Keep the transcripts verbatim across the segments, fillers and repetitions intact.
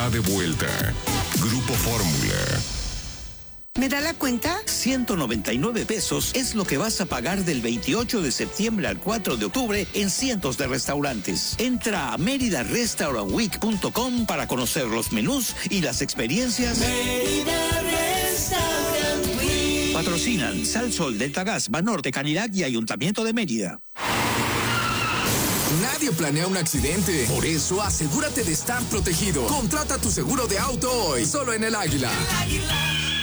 De vuelta. Grupo Fórmula. ¿Me da la cuenta? ciento noventa y nueve pesos es lo que vas a pagar del veintiocho de septiembre al cuatro de octubre en cientos de restaurantes. Entra a mérida restaurant week punto com para conocer los menús y las experiencias. Mérida Restaurant Week. Patrocinan Sal Sol, Delta Gas, Banorte, Canilac y Ayuntamiento de Mérida. Nadie planea un accidente. Por eso, asegúrate de estar protegido. Contrata tu seguro de auto hoy, solo en El Águila. El Águila.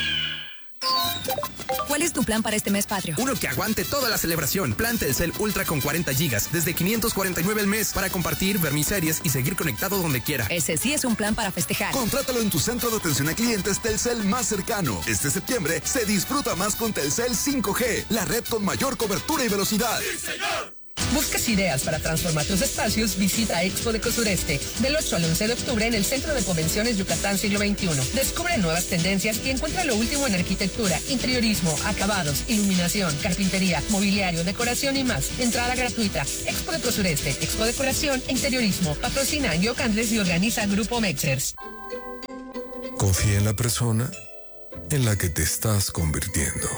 ¿Cuál es tu plan para este mes patrio? Uno que aguante toda la celebración. Plan Telcel Ultra con cuarenta gigas, desde quinientos cuarenta y nueve al mes, para compartir, ver mis series y seguir conectado donde quiera. Ese sí es un plan para festejar. Contrátalo en tu centro de atención a clientes Telcel más cercano. Este septiembre se disfruta más con Telcel cinco G, la red con mayor cobertura y velocidad. ¡Sí, señor! ¿Buscas ideas para transformar tus espacios? Visita Expo Deco Sureste del ocho al once de octubre en el Centro de Convenciones Yucatán Siglo veintiuno. Descubre nuevas tendencias y encuentra lo último en arquitectura, interiorismo, acabados, iluminación, carpintería, mobiliario, decoración y más. Entrada gratuita. Expo Deco Sureste, Expo Decoración e Interiorismo. Patrocina Yoc Andrés y organiza Grupo Mexers. Confía en la persona en la que te estás convirtiendo.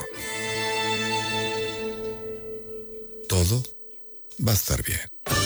Todo va a estar bien.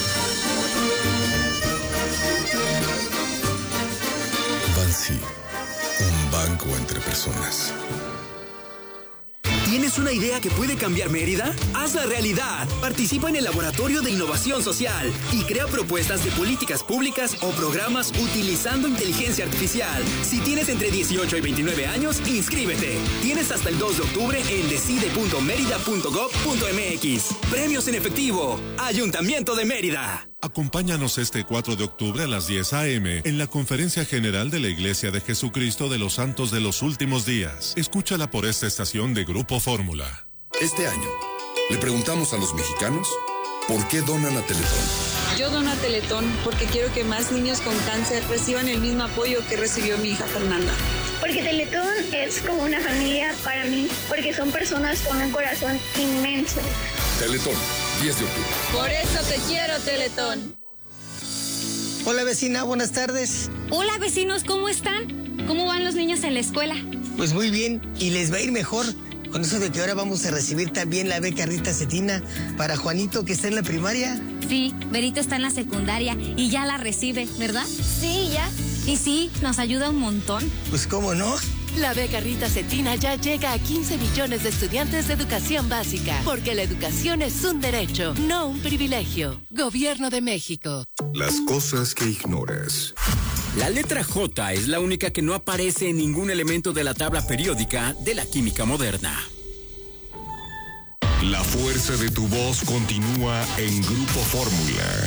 Bansi, un banco entre personas. ¿Tienes una idea que puede cambiar Mérida? ¡Hazla realidad! Participa en el Laboratorio de Innovación Social y crea propuestas de políticas públicas o programas utilizando inteligencia artificial. Si tienes entre dieciocho y veintinueve años, inscríbete. Tienes hasta el dos de octubre en decide punto mérida punto gob punto mx. Premios en efectivo. Ayuntamiento de Mérida. Acompáñanos este cuatro de octubre a las diez a eme en la Conferencia General de la Iglesia de Jesucristo de los Santos de los Últimos Días. Escúchala por esta estación de Grupo Fórmula. Este año, le preguntamos a los mexicanos por qué donan a Teletón. Yo dono a Teletón porque quiero que más niños con cáncer reciban el mismo apoyo que recibió mi hija Fernanda. Porque Teletón es como una familia para mí, porque son personas con un corazón inmenso. Teletón, diez de octubre. Por eso te quiero, Teletón. Hola vecina, buenas tardes. Hola vecinos, ¿cómo están? ¿Cómo van los niños en la escuela? Pues muy bien, y les va a ir mejor. Con eso de que ahora vamos a recibir también la beca Rita Cetina para Juanito, que está en la primaria. Sí, Berito está en la secundaria y ya la recibe, ¿verdad? Sí, ya. Y sí, nos ayuda un montón. Pues cómo no. La beca Rita Cetina ya llega a quince millones de estudiantes de educación básica, porque la educación es un derecho, no un privilegio. Gobierno de México. Las cosas que ignoras. La letra J es la única que no aparece en ningún elemento de la tabla periódica de la química moderna. La fuerza de tu voz continúa en Grupo Fórmula.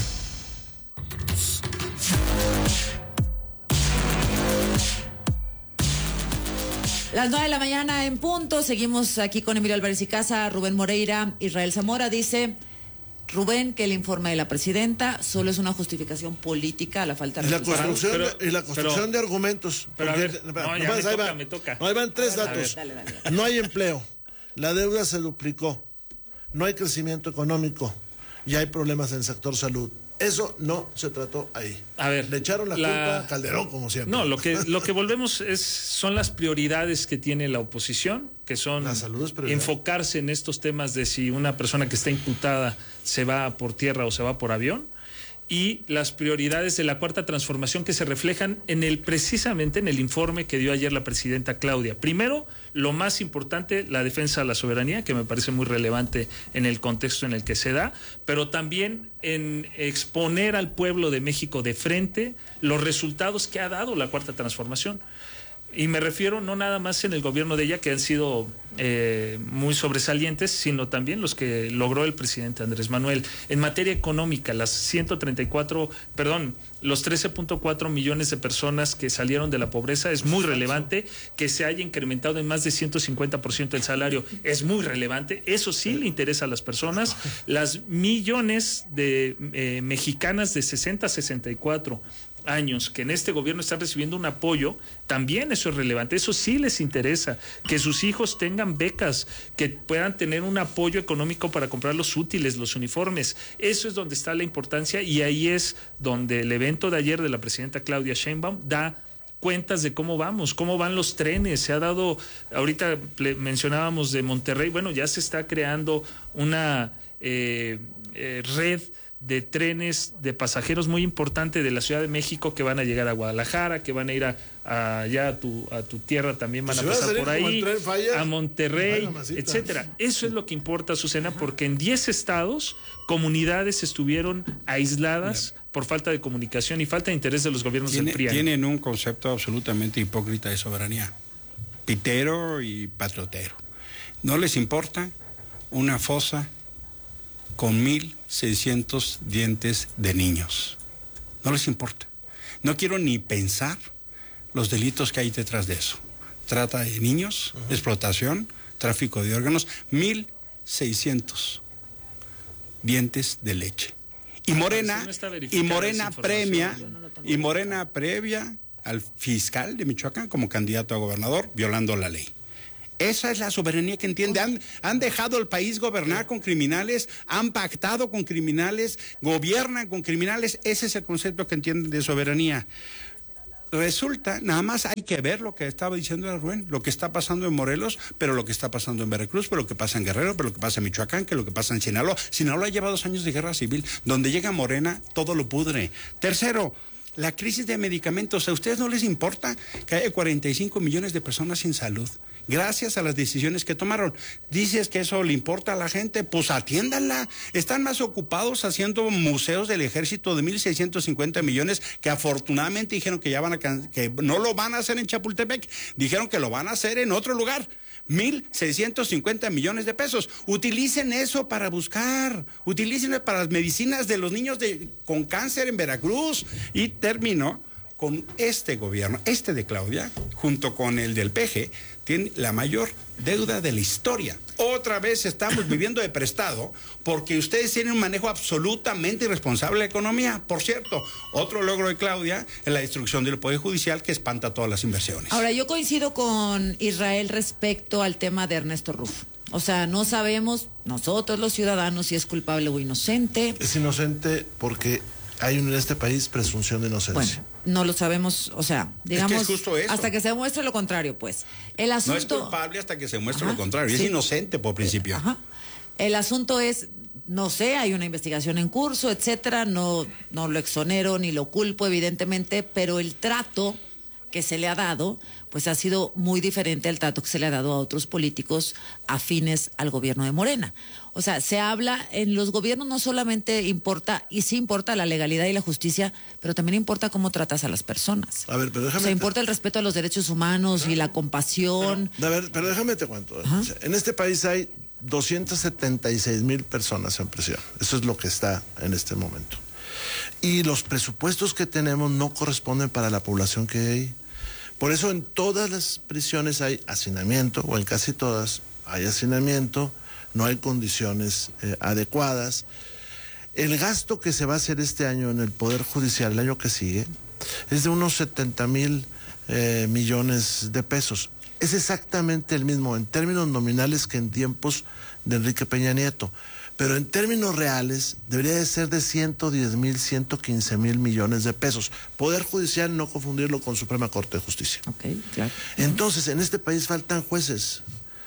Las nueve de la mañana en punto, seguimos aquí con Emilio Álvarez y Casa, Rubén Moreira, Israel Zamora. Dice Rubén que el informe de la presidenta solo es una justificación política a la falta de y la resultados. construcción Pero, de, y la construcción pero, de argumentos. pero porque, a ver, no, no, ya me ahí toca, va, me toca. No, ahí van tres a ver, datos. a ver, dale, dale. No hay empleo, la deuda se duplicó, no hay crecimiento económico y hay problemas en el sector salud. Eso no se trató ahí. A ver, le echaron la, la culpa a Calderón, como siempre. No, lo que lo que volvemos es son las prioridades que tiene la oposición, que son la salud es prioridad. Enfocarse en estos temas de si una persona que está imputada se va por tierra o se va por avión, y las prioridades de la cuarta transformación que se reflejan en el precisamente en el informe que dio ayer la presidenta Claudia. Primero, lo más importante, la defensa de la soberanía, que me parece muy relevante en el contexto en el que se da, pero también en exponer al pueblo de México de frente los resultados que ha dado la cuarta transformación. Y me refiero no nada más en el gobierno de ella, que han sido eh, muy sobresalientes, sino también los que logró el presidente Andrés Manuel. En materia económica, las ciento treinta y cuatro, perdón, los trece punto cuatro millones de personas que salieron de la pobreza es muy relevante. Que se haya incrementado en más de ciento cincuenta por ciento el salario es muy relevante. Eso sí le interesa a las personas. Las millones de eh, mexicanas de sesenta a sesenta y cuatro años que en este gobierno están recibiendo un apoyo, también eso es relevante, eso sí les interesa, que sus hijos tengan becas, que puedan tener un apoyo económico para comprar los útiles, los uniformes, eso es donde está la importancia, y ahí es donde el evento de ayer de la presidenta Claudia Sheinbaum da cuentas de cómo vamos, cómo van los trenes. Se ha dado, ahorita mencionábamos de Monterrey, bueno, ya se está creando una eh, eh, red de trenes de pasajeros muy importante de la Ciudad de México que van a llegar a Guadalajara, que van a ir a, a allá a tu, a tu tierra, también van pues a pasar por ahí, a Monterrey, etcétera. Eso es lo que importa, Azucena, porque en diez estados, comunidades estuvieron aisladas por falta de comunicación y falta de interés de los gobiernos Tiene, del P R I. Tienen un concepto absolutamente hipócrita de soberanía, pitero y patriotero. No les importa una fosa con mil seiscientos dientes de niños. No les importa. No quiero ni pensar los delitos que hay detrás de eso. Trata de niños, uh-huh. explotación, tráfico de órganos, mil seiscientos dientes de leche. Y Morena, y Morena premia, y Morena previa al fiscal de Michoacán como candidato a gobernador, violando la ley. Esa es la soberanía que entiende. Han, han dejado el país gobernar con criminales, han pactado con criminales, gobiernan con criminales. Ese es el concepto que entienden de soberanía. Resulta, nada más hay que ver lo que estaba diciendo Rubén, lo que está pasando en Morelos, pero lo que está pasando en Veracruz, pero lo que pasa en Guerrero, pero lo que pasa en Michoacán, que lo que pasa en Sinaloa. Sinaloa lleva dos años de guerra civil. Donde llega Morena, todo lo pudre. Tercero, la crisis de medicamentos. ¿A ustedes no les importa que haya cuarenta y cinco millones de personas sin salud? Gracias a las decisiones que tomaron. Dices que eso le importa a la gente, pues atiéndanla. Están más ocupados haciendo museos del ejército de mil seiscientos cincuenta millones, que afortunadamente dijeron que ya van a que no lo van a hacer en Chapultepec, dijeron que lo van a hacer en otro lugar. mil seiscientos cincuenta millones de pesos. Utilicen eso para buscar, utilicen para las medicinas de los niños de, con cáncer en Veracruz. Y termino con este gobierno, este de Claudia, junto con el del P G, tiene la mayor deuda de la historia. Otra vez estamos viviendo de prestado porque ustedes tienen un manejo absolutamente irresponsable de la economía. Por cierto, otro logro de Claudia es la destrucción del Poder Judicial, que espanta todas las inversiones. Ahora, yo coincido con Israel respecto al tema de Ernesto Rufo. O sea, no sabemos nosotros los ciudadanos si es culpable o inocente. Es inocente porque hay en este país presunción de inocencia. Bueno, no lo sabemos, o sea, digamos, es que es justo eso. Hasta que se demuestre lo contrario, pues. El asunto... No es culpable hasta que se muestre Ajá, lo contrario, sí. Es inocente por principio. Ajá. El asunto es, no sé, hay una investigación en curso, etcétera, no, no lo exonero ni lo culpo, evidentemente, pero el trato que se le ha dado, pues ha sido muy diferente al trato que se le ha dado a otros políticos afines al gobierno de Morena. O sea, se habla, en los gobiernos no solamente importa, y sí importa la legalidad y la justicia, pero también importa cómo tratas a las personas. A ver, pero déjame... O sea, importa el respeto a los derechos humanos y la compasión. Pero, a ver, pero déjame te cuento. O sea, en este país hay doscientas setenta y seis mil personas en prisión. Eso es lo que está en este momento. Y los presupuestos que tenemos no corresponden para la población que hay. Por eso en todas las prisiones hay hacinamiento, o en casi todas hay hacinamiento, no hay condiciones eh, adecuadas. El gasto que se va a hacer este año en el Poder Judicial, el año que sigue, es de unos setenta mil eh, millones de pesos. Es exactamente el mismo en términos nominales que en tiempos de Enrique Peña Nieto. Pero en términos reales debería de ser de ciento diez mil, ciento quince mil millones de pesos. Poder Judicial, no confundirlo con Suprema Corte de Justicia. Okay, claro. Entonces, en este país faltan jueces.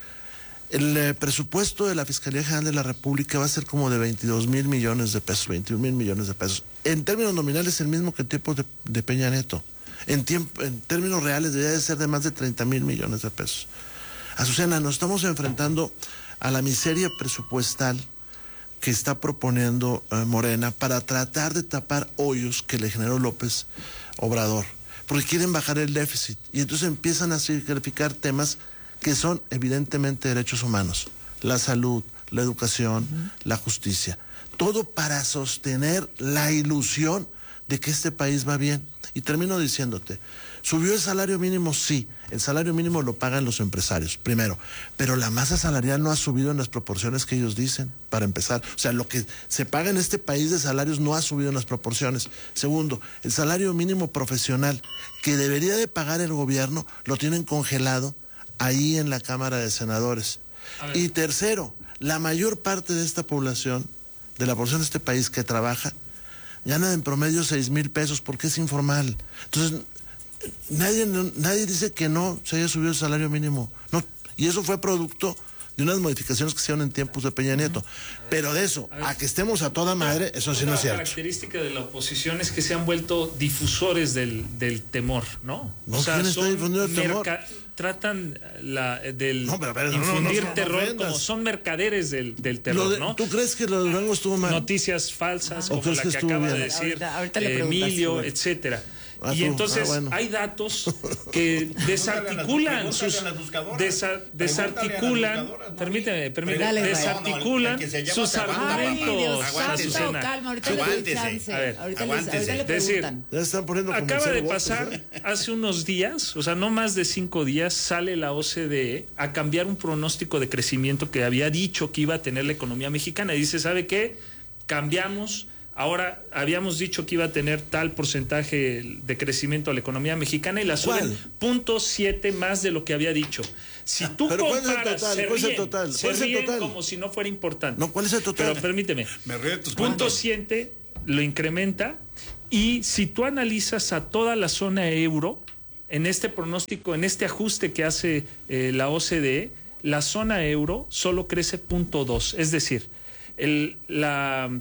El eh, presupuesto de la Fiscalía General de la República va a ser como de veintidós mil millones de pesos, veintiún mil millones de pesos. En términos nominales, el mismo que en tiempos de, de Peña Nieto. En, tiempo, en términos reales, debería de ser de más de treinta mil millones de pesos. Azucena, nos estamos enfrentando a la miseria presupuestal que está proponiendo eh, Morena para tratar de tapar hoyos que le generó López Obrador, porque quieren bajar el déficit y entonces empiezan a sacrificar temas que son evidentemente derechos humanos, la salud, la educación, uh-huh. la justicia, todo para sostener la ilusión de que este país va bien. Y termino diciéndote, ¿subió el salario mínimo? Sí, el salario mínimo lo pagan los empresarios, primero, pero la masa salarial no ha subido en las proporciones que ellos dicen, para empezar. O sea, lo que se paga en este país de salarios no ha subido en las proporciones. Segundo, el salario mínimo profesional que debería de pagar el gobierno lo tienen congelado ahí en la Cámara de Senadores. Y tercero, la mayor parte de esta población, de la población de este país que trabaja, gana en promedio seis mil pesos porque es informal. Entonces, nadie, nadie dice que no se haya subido el salario mínimo. No, y eso fue producto de unas modificaciones que se hicieron en tiempos de Peña Nieto. Pero de eso, a, a que estemos a toda madre, eso sí no es cierto. La característica de la oposición es que se han vuelto difusores del, del temor, ¿no? No, o sea, ¿quién está difundiendo el temor? Tratan la, del no, pero, pero, infundir no, no, no, terror no como son mercaderes del, del terror, de, ¿no? ¿Tú crees que lo de Durango estuvo mal? Noticias falsas, ah, como la que, que acaba bien? de decir ahorita, ahorita eh, Emilio, etcétera. Ah, y entonces ah, bueno. hay datos que desarticulan sus desa, desarticulan permíteme, permíteme Dale, desarticulan no, no, sus argumentos. Azucena. Calma, ahorita le chance. A ver, ahorita les, ahorita le decir, acaba de pasar votos, ¿eh? hace unos días, o sea, no más de cinco días, sale la O C D E a cambiar un pronóstico de crecimiento que había dicho que iba a tener la economía mexicana. Y dice, ¿sabe qué? Cambiamos. Ahora habíamos dicho que iba a tener tal porcentaje de crecimiento a la economía mexicana y la suben punto siete más de lo que había dicho. Si tú Pero comparas, ¿cuál es el total? se ¿Cuál es el ríen, total? se ¿Cuál es el ríen total? como si no fuera importante. No, ¿cuál es el total? Pero permíteme. Me río de tus punto siete lo incrementa y si tú analizas a toda la zona euro en este pronóstico, en este ajuste que hace eh, la O C D E, la zona euro solo crece punto dos. Es decir, el, la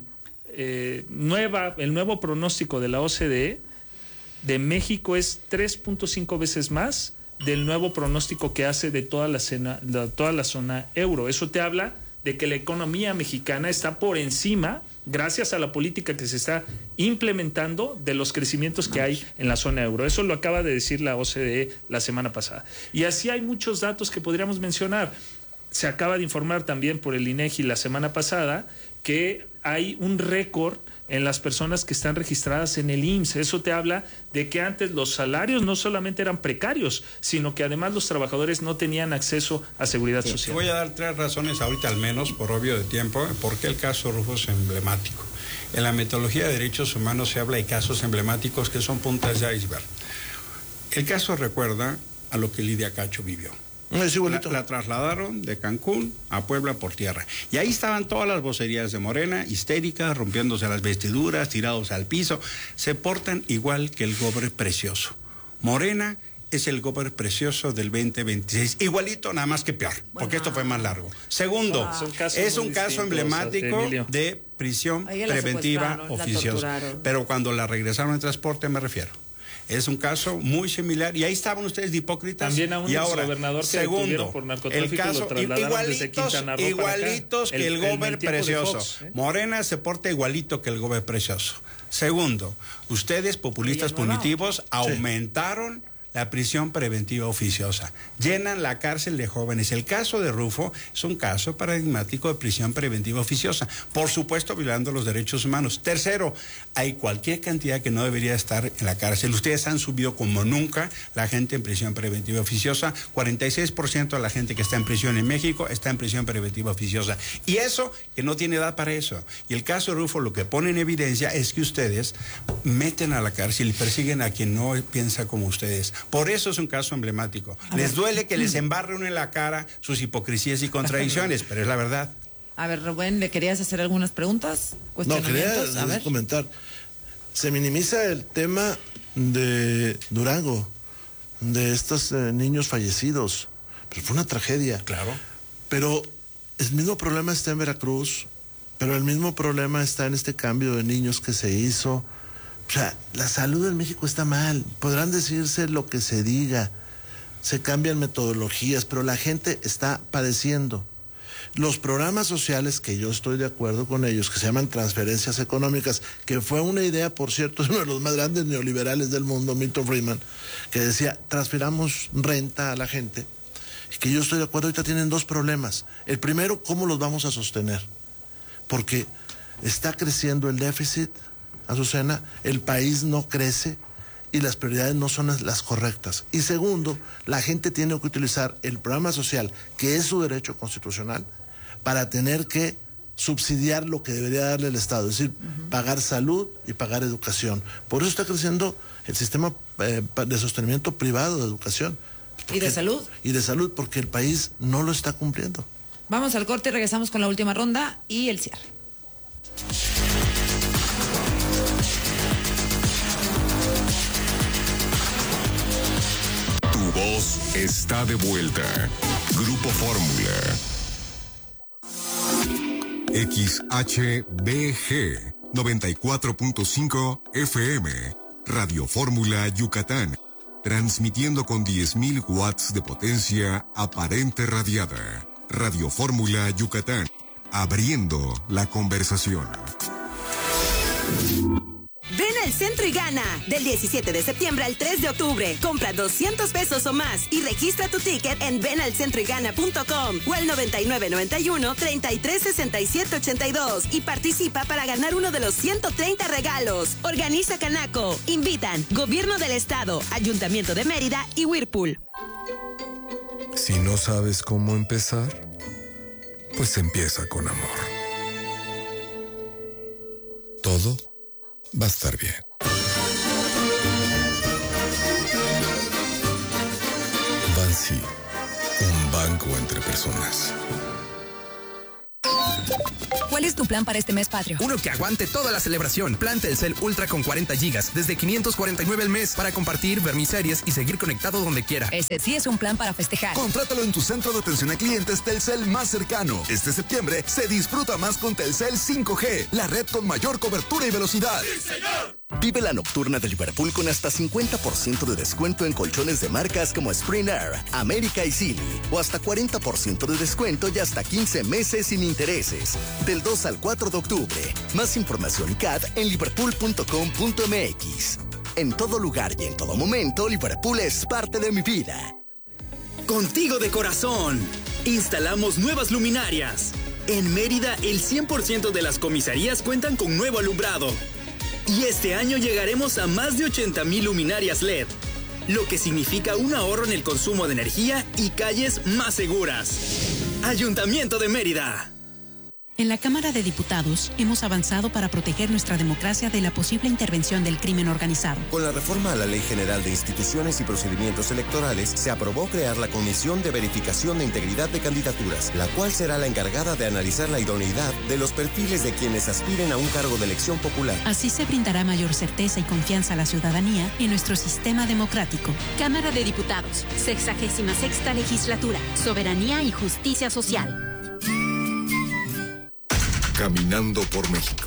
Eh, nueva, el nuevo pronóstico de la O C D E de México es tres punto cinco veces más del nuevo pronóstico que hace de toda la, cena, de toda la zona euro. Eso te habla de que la economía mexicana está por encima, gracias a la política que se está implementando, de los crecimientos que hay en la zona euro. Eso lo acaba de decir la O C D E la semana pasada. Y así hay muchos datos que podríamos mencionar. Se acaba de informar también por el INEGI la semana pasada que hay un récord en las personas que están registradas en el I M S S. Eso te habla de que antes los salarios no solamente eran precarios, sino que además los trabajadores no tenían acceso a seguridad sí, social. Te voy a dar tres razones ahorita al menos, por obvio de tiempo, por qué el caso Rufo es emblemático. En la metodología de derechos humanos se habla de casos emblemáticos que son puntas de iceberg. El caso recuerda a lo que Lidia Cacho vivió. La, la trasladaron de Cancún a Puebla por tierra. Y ahí estaban todas las vocerías de Morena, histéricas, rompiéndose las vestiduras, tirados al piso. Se portan igual que el gober precioso. Morena es el gober precioso del veinte veintiséis. Igualito, nada más que peor, porque bueno. esto fue más largo. Segundo, wow. es un, es un caso emblemático Emilio. de prisión preventiva oficiosa. Pero cuando la regresaron en transporte me refiero. Es un caso muy similar y ahí estaban ustedes de hipócritas. También a un exgobernador que segundo, detuvieron por narcotráfico el caso, lo trasladaron igualitos, desde Quintana Roo igualitos para acá. que el, el gober precioso. Fox, ¿eh? Morena se porta igualito que el gober precioso. Segundo, ustedes populistas punitivos sí. aumentaron la prisión preventiva oficiosa. Llenan la cárcel de jóvenes. El caso de Rufo es un caso paradigmático de prisión preventiva oficiosa. Por supuesto, violando los derechos humanos. Tercero, hay cualquier cantidad que no debería estar en la cárcel. Ustedes han subido como nunca la gente en prisión preventiva oficiosa. cuarenta y seis por ciento de la gente que está en prisión en México está en prisión preventiva oficiosa. Y eso, que no tiene edad para eso. Y el caso de Rufo lo que pone en evidencia es que ustedes meten a la cárcel y persiguen a quien no piensa como ustedes. Por eso es un caso emblemático. A les ver. duele que les embarre uno en la cara sus hipocresías y contradicciones, pero es la verdad. A ver, Rubén, ¿le querías hacer algunas preguntas? No, quería a ver. comentar. Se minimiza el tema de Durango, de estos eh, niños fallecidos. Pero fue una tragedia. Claro. Pero el mismo problema está en Veracruz, pero el mismo problema está en este cambio de niños que se hizo. O sea, la salud en México está mal. Podrán decirse lo que se diga. Se cambian metodologías, pero la gente está padeciendo. Los programas sociales, que yo estoy de acuerdo con ellos, que se llaman transferencias económicas, que fue una idea, por cierto, de uno de los más grandes neoliberales del mundo, Milton Friedman, que decía, transferamos renta a la gente. Y que yo estoy de acuerdo, ahorita tienen dos problemas. El primero, ¿cómo los vamos a sostener? Porque está creciendo el déficit, Azucena, el país no crece y las prioridades no son las correctas. Y segundo, la gente tiene que utilizar el programa social, que es su derecho constitucional, para tener que subsidiar lo que debería darle el Estado, es decir, uh-huh. pagar salud y pagar educación. Por eso está creciendo el sistema eh, de sostenimiento privado de educación. Porque, ¿y de salud? Y de salud, porque el país no lo está cumpliendo. Vamos al corte y regresamos con la última ronda y el cierre. voz está de vuelta. Grupo Fórmula. X H B G noventa y cuatro punto cinco F M, Radio Fórmula Yucatán, transmitiendo con diez mil watts de potencia aparente radiada. Radio Fórmula Yucatán, abriendo la conversación. Ven al centro y gana. Del diecisiete de septiembre al tres de octubre. Compra doscientos pesos o más y registra tu ticket en ven al centro y gana punto com o al noventa y nueve noventa y uno treinta y tres sesenta y siete ochenta y dos y participa para ganar uno de los ciento treinta regalos. Organiza Canaco. Invitan Gobierno del Estado, Ayuntamiento de Mérida y Whirlpool. Si no sabes cómo empezar, pues empieza con amor. Todo va a estar bien. Bansi, un banco entre personas. ¿Cuál es tu plan para este mes patrio? Uno que aguante toda la celebración. Plan Telcel Ultra con cuarenta gigas, desde quinientos cuarenta y nueve al mes, para compartir, ver mis series y seguir conectado donde quiera. Ese sí es un plan para festejar. Contrátalo en tu centro de atención a clientes Telcel más cercano. Este septiembre se disfruta más con Telcel cinco G, la red con mayor cobertura y velocidad. ¡Sí, señor! Vive la nocturna de Liverpool con hasta cincuenta por ciento de descuento en colchones de marcas como Spring Air, América y Silly, o hasta cuarenta por ciento de descuento y hasta quince meses sin intereses. Del dos al cuatro de octubre. Más información y C A D en liverpool punto com punto m x. En todo lugar y en todo momento, Liverpool es parte de mi vida. Contigo de corazón. Instalamos nuevas luminarias. En Mérida, el cien por ciento de las comisarías cuentan con nuevo alumbrado. Y este año llegaremos a más de ochenta mil luminarias L E D, lo que significa un ahorro en el consumo de energía y calles más seguras. Ayuntamiento de Mérida. En la Cámara de Diputados hemos avanzado para proteger nuestra democracia de la posible intervención del crimen organizado. Con la reforma a la Ley General de Instituciones y Procedimientos Electorales, se aprobó crear la Comisión de Verificación de Integridad de Candidaturas, la cual será la encargada de analizar la idoneidad de los perfiles de quienes aspiren a un cargo de elección popular. Así se brindará mayor certeza y confianza a la ciudadanía en nuestro sistema democrático. Cámara de Diputados, sexagésima sexta legislatura, Soberanía y Justicia Social. Caminando por México.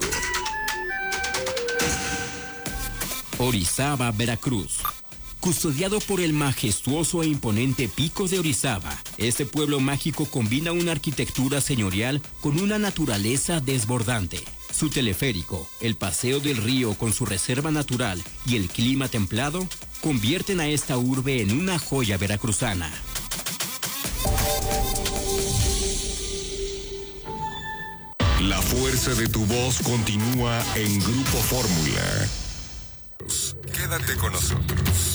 Orizaba, Veracruz. Custodiado por el majestuoso e imponente Pico de Orizaba, este pueblo mágico combina una arquitectura señorial con una naturaleza desbordante. Su teleférico, el paseo del río con su reserva natural y el clima templado convierten a esta urbe en una joya veracruzana. La fuerza de tu voz continúa en Grupo Fórmula. Quédate con nosotros.